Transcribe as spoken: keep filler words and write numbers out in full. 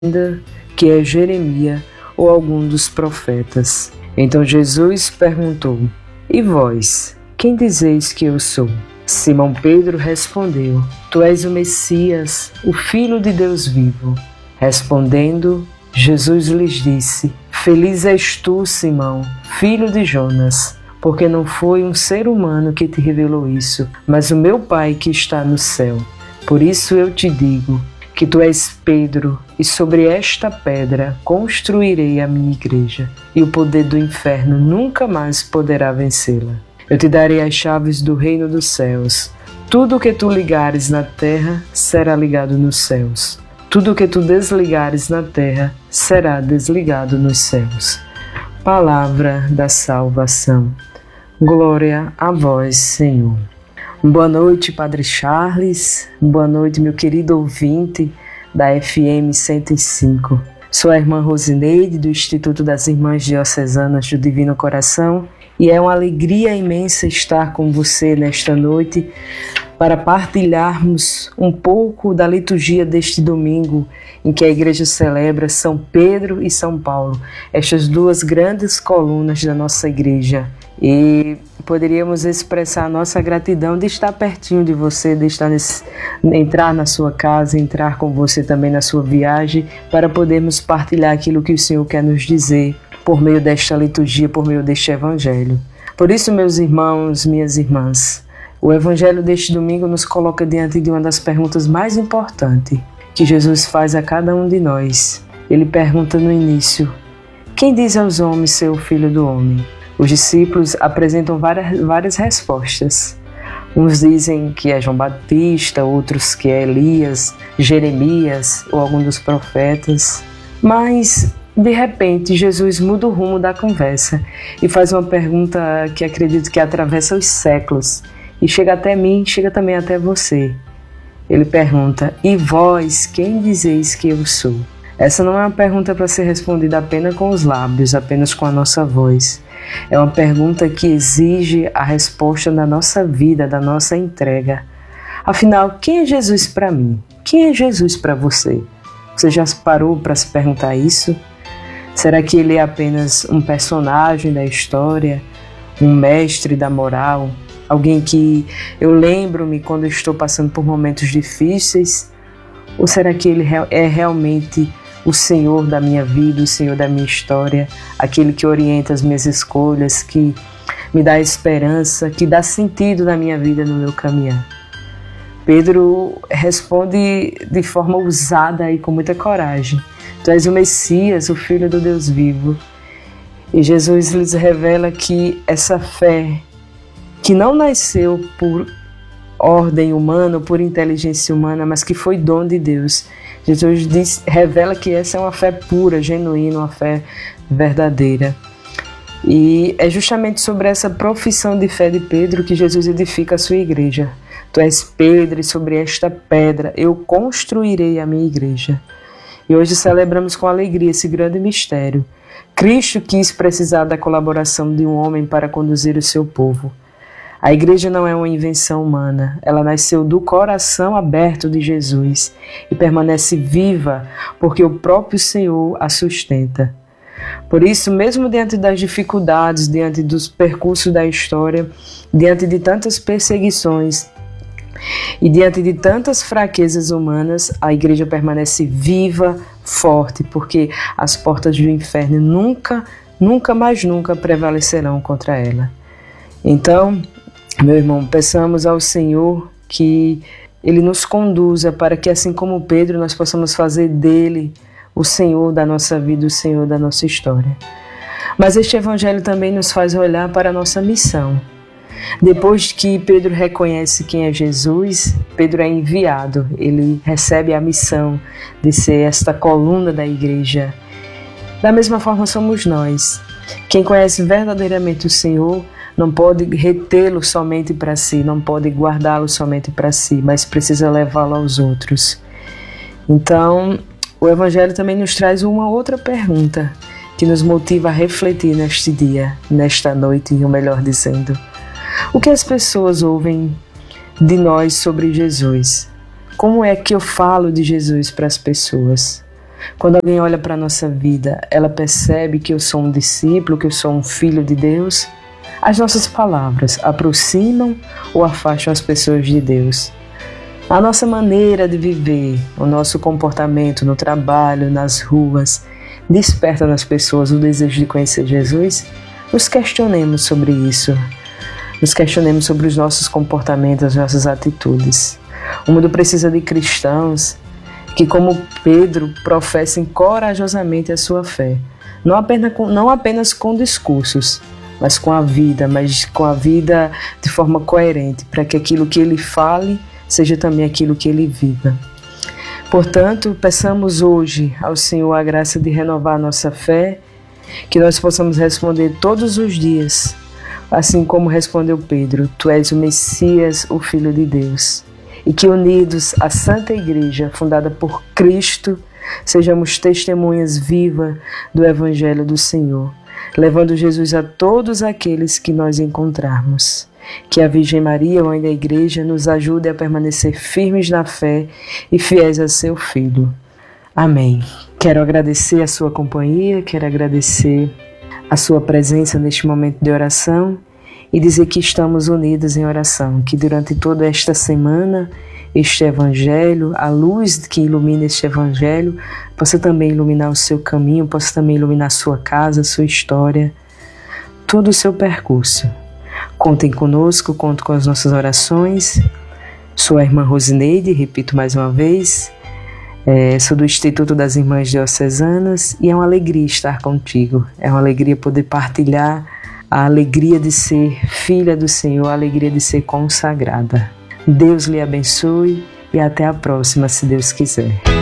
que é Jeremias ou algum dos profetas. Então Jesus perguntou: E vós, quem dizeis que eu sou? Simão Pedro respondeu: Tu és o Messias, o Filho de Deus vivo. Respondendo, Jesus lhes disse: Feliz és tu, Simão, filho de Jonas, porque não foi um ser humano que te revelou isso, mas o meu Pai que está no céu. Por isso eu te digo que tu és Pedro, e sobre esta pedra construirei a minha igreja, e o poder do inferno nunca mais poderá vencê-la. Eu te darei as chaves do reino dos céus. Tudo o que tu ligares na terra será ligado nos céus. Tudo o que tu desligares na terra será desligado nos céus. Palavra da salvação. Glória a vós, Senhor. Boa noite, Padre Charles. Boa noite, meu querido ouvinte da F M cento e cinco. Sou a irmã Rosineide, do Instituto das Irmãs Diocesanas do Divino Coração, e é uma alegria imensa estar com você nesta noite para partilharmos um pouco da liturgia deste domingo, em que a Igreja celebra São Pedro e São Paulo, estas duas grandes colunas da nossa Igreja. E poderíamos expressar a nossa gratidão de estar pertinho de você, de estar nesse, entrar na sua casa, entrar com você também na sua viagem, para podermos partilhar aquilo que o Senhor quer nos dizer por meio desta liturgia, por meio deste Evangelho. Por isso, meus irmãos, minhas irmãs, o Evangelho deste domingo nos coloca diante de uma das perguntas mais importantes que Jesus faz a cada um de nós. Ele pergunta no início: Quem diz aos homens ser o Filho do Homem? Os discípulos apresentam várias, várias respostas. Uns dizem que é João Batista, outros que é Elias, Jeremias ou algum dos profetas. Mas, de repente, Jesus muda o rumo da conversa e faz uma pergunta que acredito que atravessa os séculos e chega até mim, chega também até você. Ele pergunta: E vós, quem dizeis que eu sou? Essa não é uma pergunta para ser respondida apenas com os lábios, apenas com a nossa voz. É uma pergunta que exige a resposta da nossa vida, da nossa entrega. Afinal, quem é Jesus para mim? Quem é Jesus para você? Você já parou para se perguntar isso? Será que ele é apenas um personagem da história? Um mestre da moral? Alguém que eu lembro-me quando estou passando por momentos difíceis? Ou será que ele é realmente o Senhor da minha vida, o Senhor da minha história, aquele que orienta as minhas escolhas, que me dá esperança, que dá sentido na minha vida, no meu caminhar? Pedro responde de forma ousada e com muita coragem: Tu és o Messias, o Filho do Deus vivo. E Jesus lhes revela que essa fé, que não nasceu por ordem humana, por inteligência humana, mas que foi dom de Deus. Jesus diz, revela que essa é uma fé pura, genuína, uma fé verdadeira. E é justamente sobre essa profissão de fé de Pedro que Jesus edifica a sua igreja. Tu és Pedro, e sobre esta pedra eu construirei a minha igreja. E hoje celebramos com alegria esse grande mistério. Cristo quis precisar da colaboração de um homem para conduzir o seu povo. A igreja não é uma invenção humana, ela nasceu do coração aberto de Jesus e permanece viva porque o próprio Senhor a sustenta. Por isso, mesmo diante das dificuldades, diante dos percursos da história, diante de tantas perseguições e diante de tantas fraquezas humanas, a igreja permanece viva, forte, porque as portas do inferno nunca, nunca mais nunca prevalecerão contra ela. Então, meu irmão, peçamos ao Senhor que Ele nos conduza para que, assim como Pedro, nós possamos fazer dele o Senhor da nossa vida, o Senhor da nossa história. Mas este Evangelho também nos faz olhar para a nossa missão. Depois que Pedro reconhece quem é Jesus, Pedro é enviado, ele recebe a missão de ser esta coluna da igreja. Da mesma forma somos nós. Quem conhece verdadeiramente o Senhor não pode retê-lo somente para si, não pode guardá-lo somente para si, mas precisa levá-lo aos outros. Então, o Evangelho também nos traz uma outra pergunta que nos motiva a refletir neste dia, nesta noite, ou melhor dizendo: o que as pessoas ouvem de nós sobre Jesus? Como é que eu falo de Jesus para as pessoas? Quando alguém olha para a nossa vida, ela percebe que eu sou um discípulo, que eu sou um filho de Deus? As nossas palavras aproximam ou afastam as pessoas de Deus? A nossa maneira de viver, o nosso comportamento no trabalho, nas ruas, desperta nas pessoas o desejo de conhecer Jesus? Nos questionemos sobre isso. Nos questionemos sobre os nossos comportamentos, as nossas atitudes. O mundo precisa de cristãos que, como Pedro, professem corajosamente a sua fé. Não apenas com, não apenas com discursos, mas com a vida, mas com a vida de forma coerente, para que aquilo que ele fale seja também aquilo que ele viva. Portanto, peçamos hoje ao Senhor a graça de renovar a nossa fé, que nós possamos responder todos os dias, assim como respondeu Pedro: Tu és o Messias, o Filho de Deus. E que, unidos à Santa Igreja, fundada por Cristo, sejamos testemunhas vivas do Evangelho do Senhor, levando Jesus a todos aqueles que nós encontrarmos. Que a Virgem Maria, Mãe da Igreja, nos ajude a permanecer firmes na fé e fiéis a seu Filho. Amém. Quero agradecer a sua companhia, quero agradecer a sua presença neste momento de oração e dizer que estamos unidos em oração, que durante toda esta semana este Evangelho, a luz que ilumina este Evangelho, possa também iluminar o seu caminho, possa também iluminar a sua casa, a sua história, todo o seu percurso. Contem conosco, conto com as nossas orações. Sou a irmã Rosineide, repito mais uma vez, é, sou do Instituto das Irmãs Diocesanas e é uma alegria estar contigo, é uma alegria poder partilhar a alegria de ser filha do Senhor, a alegria de ser consagrada. Deus lhe abençoe e até a próxima, se Deus quiser.